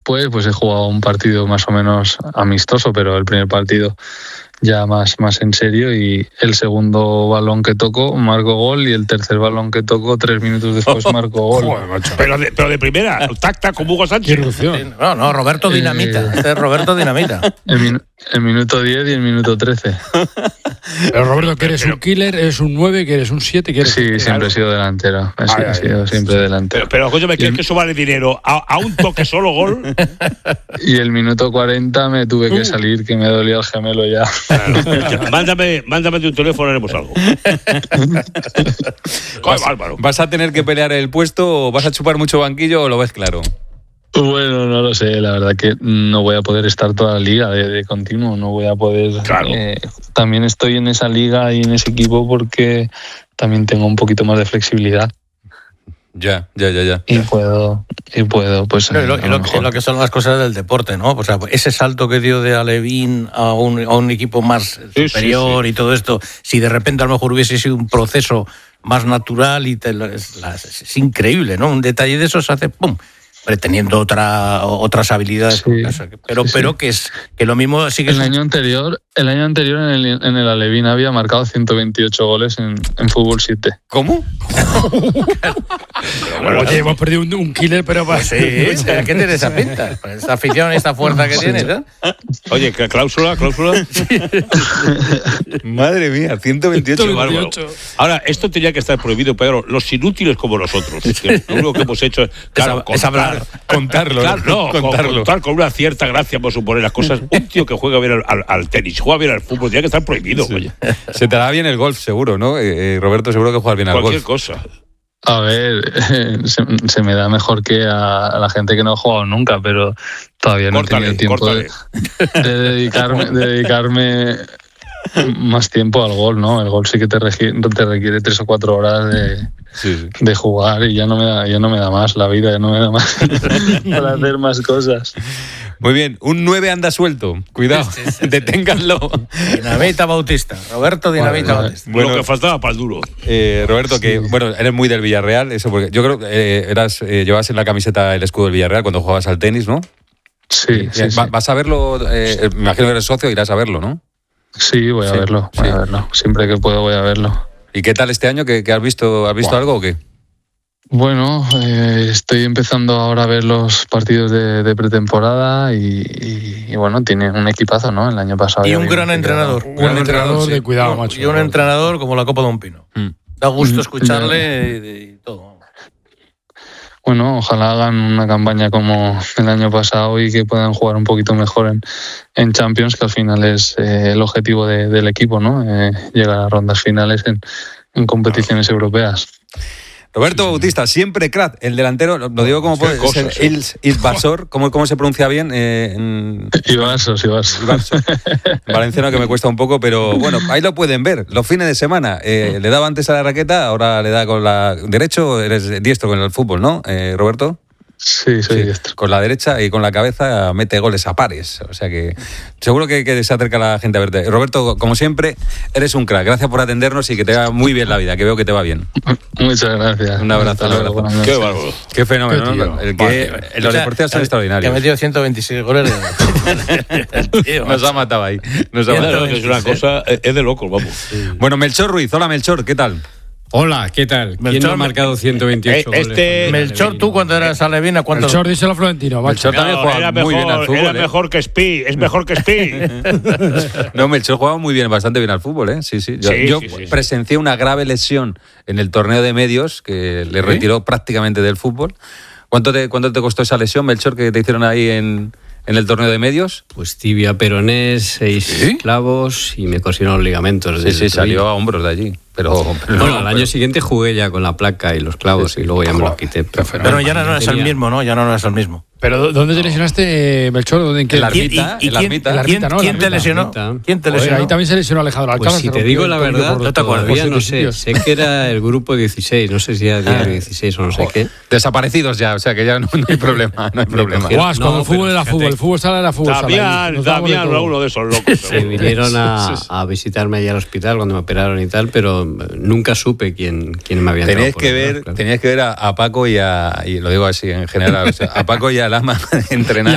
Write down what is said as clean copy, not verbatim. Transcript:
después pues he jugado un partido más o menos amistoso, pero el primer partido ya más en serio, y el segundo balón que toco marco gol, y el tercer balón que toco 3 minutos después marco gol. Joder, pero de primera, tacta como Hugo Sánchez. No, Roberto Dinamita. Este es Roberto Dinamita. El minuto 10 y el minuto 13. Pero Roberto, que eres un killer, eres un 9, que eres un 7, que eres... Sí, siempre he sido delantero. He sido siempre delantero. Pero coño, ¿me crees que eso vale dinero? ¿A un toque solo gol? Y el minuto 40 me tuve que salir, que me dolía el gemelo ya. Claro. Mándame de un teléfono, haremos algo. Bárbaro. ¿Vas a tener que pelear el puesto o vas a chupar mucho banquillo o lo ves claro? Bueno, no lo sé, la verdad que no voy a poder estar toda la liga de continuo, no voy a poder... Claro. También estoy en esa liga y en ese equipo porque también tengo un poquito más de flexibilidad. Ya. Y puedo, pues... Lo que son las cosas del deporte, ¿no? O sea, ese salto que dio de Alevín a un equipo más superior y todo esto, si de repente a lo mejor hubiese sido un proceso más natural es increíble, ¿no? Un detalle de esos hace ¡pum! Teniendo otras habilidades, pero que lo mismo sigue. El año anterior en el Alevín había marcado 128 goles en fútbol 7. ¿Cómo? Oye, hemos perdido un killer, pero sí, ¿qué tiene esa pinta? Esta afición, esta fuerza que tiene, ¿no? Oye, cláusula. Madre mía, 128. Bárbaro. Ahora, esto tenía que estar prohibido, Pedro. Los inútiles como nosotros. Que lo único que hemos hecho es hablar. Contarlo. Contar con una cierta gracia, por suponer las cosas. Un tío que juega bien al tenis, juega bien al fútbol, tiene que estar prohibido. Sí. Se te da bien el golf, seguro, ¿no? Roberto, seguro que juegas bien al golf. Cualquier cosa. A ver, se me da mejor que a la gente que no ha jugado nunca, pero todavía no he tenido tiempo de dedicarme más tiempo al gol, ¿no? El gol sí que te requiere 3 o 4 horas de jugar, y ya no me da más la vida, ya no me da más para hacer más cosas. Muy bien, un 9 anda suelto. Cuidado, deténganlo. Dinamita Bautista, Roberto Dinamita Bautista. Bueno, lo que faltaba para el duro. Roberto, que bueno, eres muy del Villarreal, eso porque yo creo que llevabas en la camiseta el escudo del Villarreal cuando jugabas al tenis, ¿no? Sí. ¿Vas a verlo? Me imagino que eres socio, irás a verlo, ¿no? Sí, voy a verlo. Siempre que puedo voy a verlo. ¿Y qué tal este año? ¿Qué has visto? ¿Has visto algo o qué? Bueno, estoy empezando ahora a ver los partidos de pretemporada y bueno, tiene un equipazo, ¿no? El año pasado. Y un gran entrenador. Un gran entrenador de cuidado, macho. Y un entrenador como la Copa de un Pino. Da gusto escucharle y todo. Bueno, ojalá hagan una campaña como el año pasado y que puedan jugar un poquito mejor en Champions, que al final es el objetivo del equipo, ¿no? Llegar a rondas finales en competiciones europeas. Roberto Bautista, siempre crack, el delantero, lo digo como puede ser, Ilbasor, ¿cómo se pronuncia bien? Ibarso. Valenciano, que me cuesta un poco, pero bueno, ahí lo pueden ver, los fines de semana. Le daba antes a la raqueta, ahora le da con la derecho, eres diestro con el fútbol, ¿no, Roberto? Sí, soy diestro. Con la derecha y con la cabeza mete goles a pares. O sea que seguro que se acerca la gente a verte. Roberto, como siempre, eres un crack. Gracias por atendernos y que te va muy bien la vida, que veo que te va bien. Muchas gracias. Un abrazo. Qué bárbaro. Qué fenómeno. Los deportes son extraordinarios. Que ha metido 126 goles. Nos ha matado ahí. Es una cosa, es de locos, vamos. Bueno, Melchor Ruiz. Hola, Melchor, ¿qué tal? Hola, ¿qué tal? ¿Quién no ha marcado 128 goles? Melchor, tú cuando eras Alevina, ¿cuántos? Melchor, díselo a Florentino. Melchor también jugaba muy bien al fútbol. Era mejor que Spi, es mejor que Spi. No, Melchor jugaba muy bien, bastante bien al fútbol, ¿eh? Sí. Yo presencié una grave lesión en el torneo de medios que le retiró prácticamente del fútbol. ¿Cuánto te costó esa lesión, Melchor, que te hicieron ahí en el torneo de medios? Pues tibia peroné, 6 clavos y me cosieron los ligamentos. Sí, salió a hombros de allí. Pero al año siguiente jugué ya con la placa y los clavos y luego ya me los quité. Pero ya no es el mismo, ¿no? Ya no es el mismo. ¿Pero dónde te lesionaste, Melchor? ¿En qué? ¿Quién te lesionó? ¿Quién te lesionó? Ahí también se lesionó Alejandro Alcázar. Pues si te digo la verdad, todavía no sé. Sé que era el grupo 16, no sé si era diario 16 o no sé qué. Desaparecidos ya, o sea que ya no hay problema. No hay problema. Cuando el fútbol era fútbol, el fútbol sala era fútbol sala. Damián era uno de esos locos. Se vinieron a visitarme allá al hospital cuando me operaron y tal, pero nunca supe quién me había entrado. Tenías que ver a Paco y lo digo así en general, a Paco y a Lama entrenar.